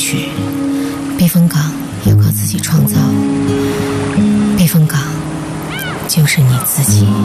去，避风港要靠自己创造，避风港就是你自己。